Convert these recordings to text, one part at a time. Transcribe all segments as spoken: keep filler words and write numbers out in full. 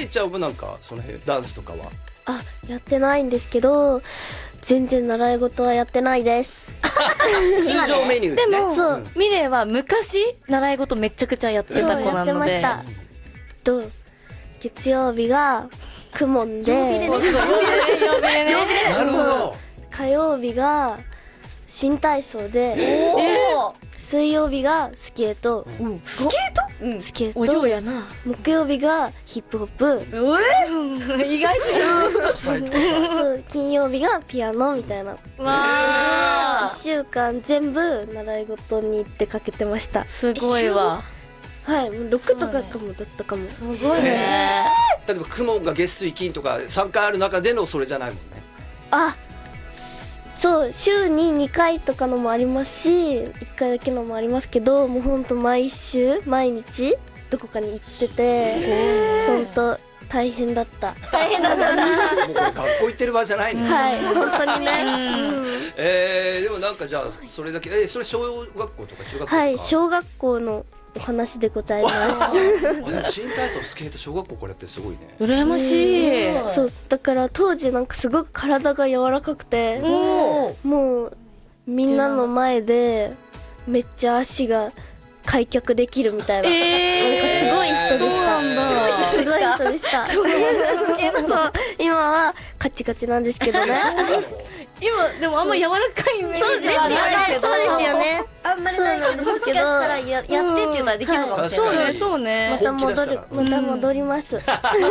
いちゃんもなんかその辺ダンスとかは？ あ、やってないんですけど、全然習い事はやってないです。 通常メニューでね。 でもそう、 ミレイは昔習い事めちゃくちゃやってた子なので。 やってました。と月曜日がクモンで、 なるほど。 火曜日が新体操で、水曜日がスケート、 スケート？ スケート、 お嬢やな。 木曜日がヒップホップ、 意外と抑えてましたそう金曜日がピアノみたいな。 わいっしゅうかん全部習い事に行ってかけてました。 すごいわ。 はい、もうろくとかかもだったかも。 すごいね。 例えば雲が月水金とかさんかいある中でのそれじゃないもんね。 あ、そう、週ににかいとかのもありますし、いっかいだけのもありますけど、もうほんと毎週毎日どこかに行ってて、ほんと大変だった。大変だったな。 もうこれ学校行ってる場合じゃないね。 はい、本当にね。 えー、でもなんかじゃあそれだけ、えー、それ小学校とか中学校とか？ はい、小学校のお話でございます。 あ、でも新体操スケート小学校これってすごいね。 羨ましい。 そう、だから当時なんかすごく体が柔らかくて、 おもうみんなの前でめっちゃ足が開脚できるみたいな、なんかすごい人でした。すごい人でした。そう、今はカチカチなんですけどね。 今でもあんま柔らかいイメージそうですよね。そうですよね。 あんまりないけど、もしかしたらややってって言ったらできるのかもしれない。 そうね、そうね。 また戻る、また戻ります。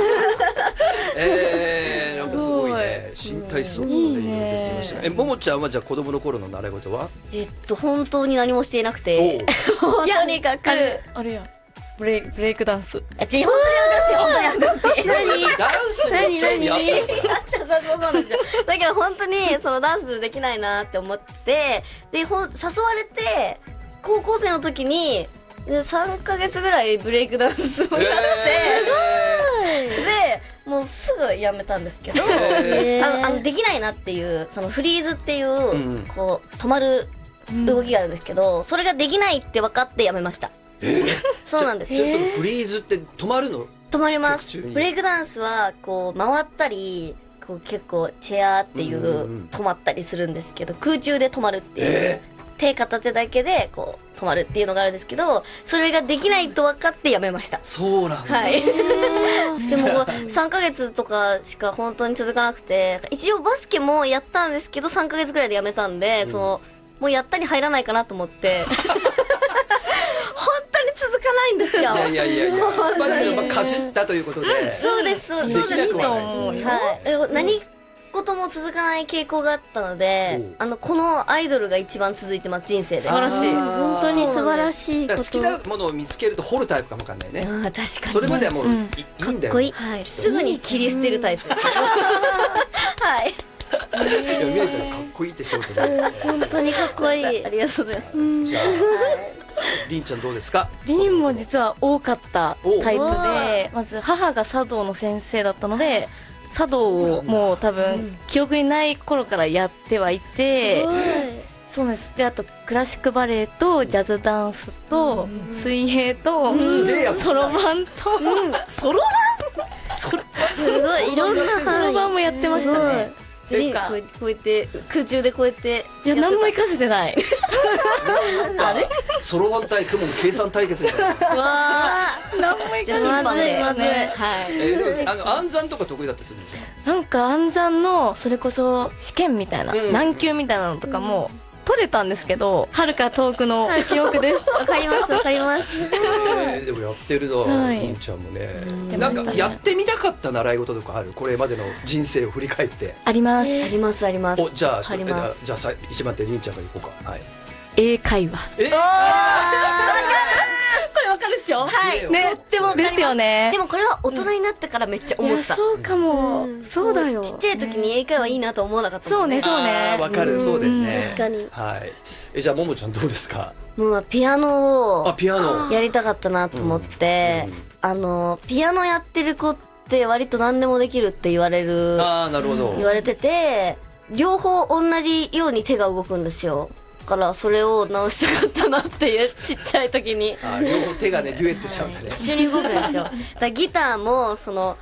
えー、なんかすごいね。新体操でいろいろできましたね。え、ももちゃんはじゃあ子供の頃の習い事は？ えっと本当に何もしていなくて、 とにかくあれあれやブレイブレイクダンス。 え、ち本当にやってほしい。本当にやってほしい。 ダンスに興味あったのかな？ そうそうなんですよ。だけど本当にそのダンスできないなって思って、でほん誘われて高校生の時にさんかげつぐらいブレイクダンスをやって、でもうすぐやめたんですけど、あのあのできないなっていうそのフリーズっていう、 うん、 こう止まる動きがあるんですけど、それができないって分かってやめました。そうなんです。 じゃあそのフリーズって止まるの？ 止まります。ブレイクダンスはこう回ったりこう結構チェアっていう止まったりするんですけど、空中で止まるっていう、 えー、手片手だけでこう止まるっていうのがあるんですけど、それができないと分かってやめました。 そうなんだ。 はい。でもさんかげつとかしか本当に続かなくて、一応バスケもやったんですけどさんかげつぐらいでやめたんで、うん、そのもうやったに入らないかなと思って本当に続かないんですよ。 いやいやいやいや、まあだけどまあかじったということで、 うん、そうですそうです。 できなくはないですよね。 はい。何事も続かない傾向があったので、あのこのアイドルが一番続いてます、人生で。 素晴らしい。 本当に素晴らしいこと。 好きなものを見つけると掘るタイプかもわかんないね。 ああ、確かに。 それまではもういいんだよ。 はい。すぐに切り捨てるタイプ。はい。 いや、みれちゃんかっこいいって仕事で。 本当にかっこいい。 ありがとうございます。 じゃあ、りんちゃんどうですか？ りんも実は多かったタイプで、まず母が茶道の先生だったので、茶道をもう多分記憶にない頃からやってはいて、そうなんです。で、あとクラシックバレエとジャズダンスと水泳とそろばんとそろばんそろすごいいろんなそろばんもやってましたね。 えかこうやって空中でこうやっていや、何も活かせてない。 あれそろばん対雲の計算対決みたいな。 わあ、 何も活かせてない。 審判でね、はい。 えー、でもあの暗算とか得意だったりするんじゃん。なんか暗算のそれこそ試験みたいな、難級みたいなのとかも取れたんですけど、はるか遠くの記憶です。 わかりますわかります。 えー、でもやってるの、りんちゃんもね。なんかやってみたかった習い事とかある？これまでの人生を振り返って。 あります。 ありますあります。 お、じゃあじゃあさ一番手りんちゃんからいこうか。はい。 英会話。 え？ これわかるっしょ？ はい。 ね、でもですよね。 でもこれは大人になってからめっちゃ思った。 そうかも。そうだよ。 ちっちゃい時に英会話いいなと思わなかった。 そうねそうね。 わかる、そうだよね。 確かに。 はい。え、じゃあももちゃんどうですか？ もうピアノをあ、ピアノやりたかったなと思って、あのピアノやってる子って割と何でもできるって言われる。 ああ、なるほど。 言われてて、両方同じように手が動くんですよ。だからそれを直したかったなっていうちっちゃい時に。 あ、両方手がねデュエットしちゃうんだね。 一緒に動くんですよ。だからギターもその